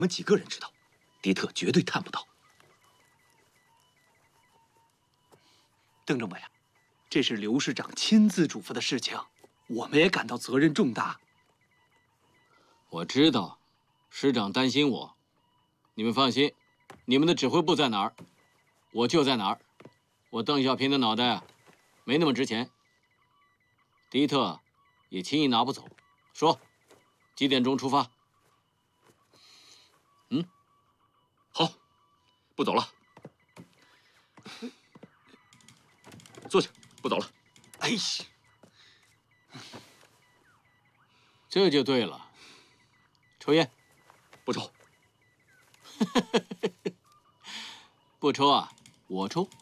们几个人知道，迪特绝对探不到。 邓政委啊，这是刘市长亲自嘱咐的事情，我们也感到责任重大。 我知道，师长担心我，你们放心，你们的指挥部在哪儿，我就在哪儿。我邓小平的脑袋啊，没那么值钱。迪特也轻易拿不走。说，几点钟出发？ 好，不走了。坐下，不走了。 哎呀， 这就对了。抽烟？ 不抽。 不抽啊，我抽。